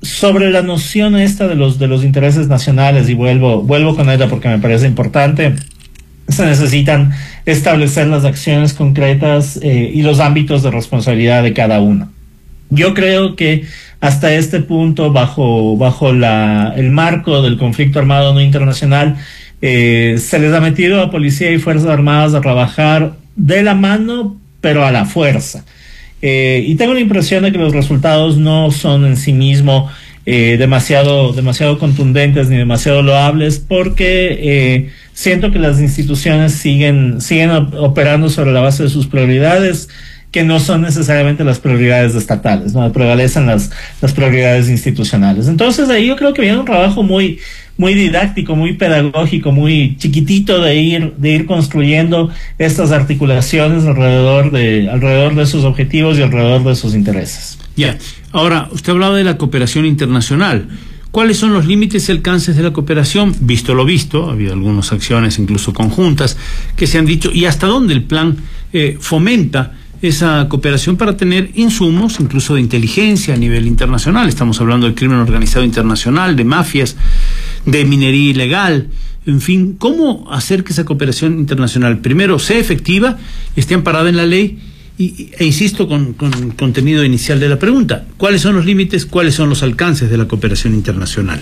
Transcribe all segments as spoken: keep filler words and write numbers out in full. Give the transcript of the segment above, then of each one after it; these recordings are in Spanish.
sobre la noción esta de los de los intereses nacionales, y vuelvo vuelvo con ella porque me parece importante, se necesitan establecer las acciones concretas eh, y los ámbitos de responsabilidad de cada uno. Yo creo que hasta este punto, bajo bajo la el marco del conflicto armado no internacional, eh, se les ha metido a policía y fuerzas armadas a trabajar de la mano, pero a la fuerza. Eh, y tengo la impresión de que los resultados no son en sí mismos eh, demasiado, demasiado contundentes ni demasiado loables, porque eh, siento que las instituciones siguen, siguen operando sobre la base de sus prioridades, que no son necesariamente las prioridades estatales, ¿no? Prevalecen las, las prioridades institucionales. Entonces ahí yo creo que viene un trabajo muy, muy didáctico, muy pedagógico, muy chiquitito de ir, de ir construyendo estas articulaciones alrededor de, alrededor de esos objetivos y alrededor de esos intereses. Ya. Ahora, usted hablaba de la cooperación internacional. ¿Cuáles son los límites y alcances de la cooperación? Visto lo visto, ha habido algunas acciones incluso conjuntas que se han dicho, y hasta dónde el plan eh, fomenta esa cooperación para tener insumos, incluso de inteligencia a nivel internacional. Estamos hablando del crimen organizado internacional, de mafias, de minería ilegal, en fin, ¿cómo hacer que esa cooperación internacional, primero, sea efectiva, esté amparada en la ley? Y, e insisto con, con el contenido inicial de la pregunta, ¿cuáles son los límites, cuáles son los alcances de la cooperación internacional?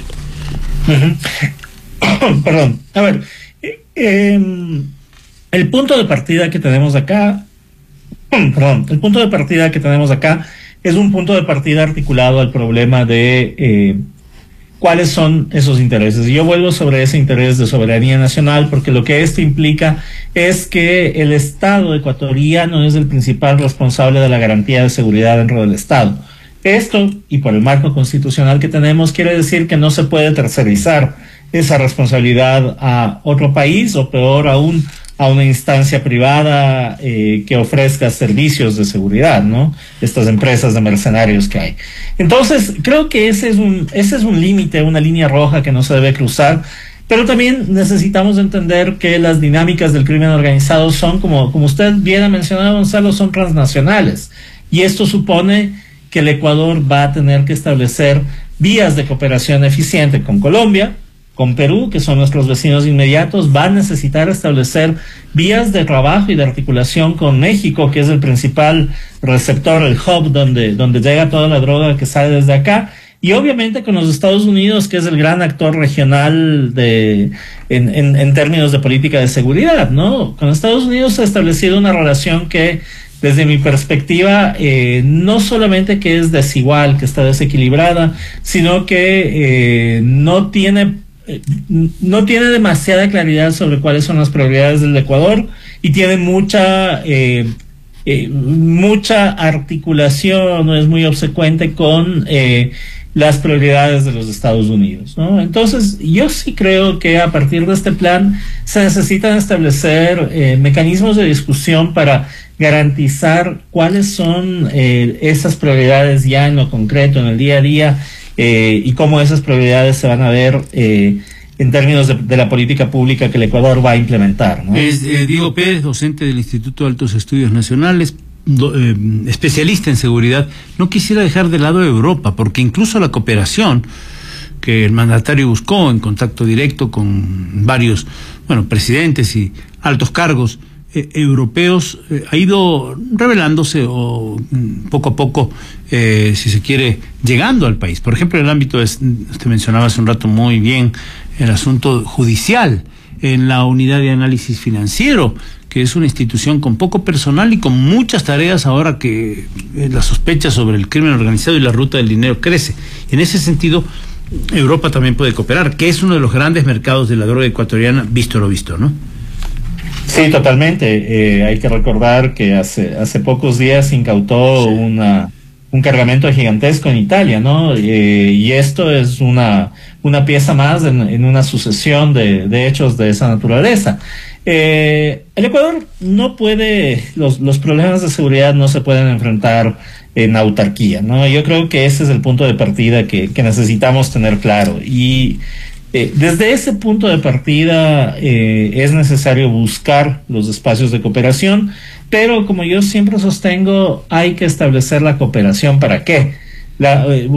Uh-huh. Perdón, a ver, eh, eh, el punto de partida que tenemos acá Perdón, el punto de partida que tenemos acá es un punto de partida articulado al problema de eh, cuáles son esos intereses. Y yo vuelvo sobre ese interés de soberanía nacional, porque lo que esto implica es que el Estado ecuatoriano es el principal responsable de la garantía de seguridad dentro del Estado. Esto, y por el marco constitucional que tenemos, quiere decir que no se puede tercerizar esa responsabilidad a otro país, o peor aún, a una instancia privada eh, que ofrezca servicios de seguridad, ¿no? Estas empresas de mercenarios que hay. Entonces, creo que ese es un, ese es un límite, una línea roja que no se debe cruzar, pero también necesitamos entender que las dinámicas del crimen organizado son, como, como usted bien ha mencionado, Gonzalo, son transnacionales. Y esto supone que el Ecuador va a tener que establecer vías de cooperación eficiente con Colombia, con Perú, que son nuestros vecinos inmediatos, va a necesitar establecer vías de trabajo y de articulación con México, que es el principal receptor, el hub donde, donde llega toda la droga que sale desde acá, y obviamente con los Estados Unidos, que es el gran actor regional de, en, en, en términos de política de seguridad, ¿no? Con Estados Unidos se ha establecido una relación que, desde mi perspectiva, eh, no solamente que es desigual, que está desequilibrada, sino que eh, no tiene no tiene demasiada claridad sobre cuáles son las prioridades del Ecuador, y tiene mucha eh, eh, mucha articulación, no es muy obsecuente con eh, las prioridades de los Estados Unidos, ¿no? Entonces, yo sí creo que a partir de este plan se necesitan establecer eh, mecanismos de discusión para garantizar cuáles son eh, esas prioridades ya en lo concreto, en el día a día, Eh, y cómo esas prioridades se van a ver eh, en términos de, de la política pública que el Ecuador va a implementar, ¿no? Es eh, Diego Pérez, docente del Instituto de Altos Estudios Nacionales, do, eh, especialista en seguridad. No quisiera dejar de lado Europa, porque incluso la cooperación que el mandatario buscó en contacto directo con varios, bueno, presidentes y altos cargos Eh, europeos eh, ha ido revelándose o mm, poco a poco, eh, si se quiere, llegando al país. Por ejemplo, en el ámbito, de, usted mencionaba hace un rato muy bien el asunto judicial, en la unidad de análisis financiero, que es una institución con poco personal y con muchas tareas ahora que eh, la sospecha sobre el crimen organizado y la ruta del dinero crece. En ese sentido, Europa también puede cooperar, que es uno de los grandes mercados de la droga ecuatoriana, visto lo visto, ¿no? Sí, totalmente. Eh, hay que recordar que hace hace pocos días se incautó sí. una un cargamento gigantesco en Italia, ¿no? Eh, y esto es una una pieza más en, en una sucesión de, de hechos de esa naturaleza. Eh, el Ecuador no puede, los, los problemas de seguridad no se pueden enfrentar en autarquía, ¿no? Yo creo que ese es el punto de partida que, que necesitamos tener claro. Y Eh, desde ese punto de partida eh, es necesario buscar los espacios de cooperación, pero como yo siempre sostengo, hay que establecer la cooperación. ¿Para qué? La, eh,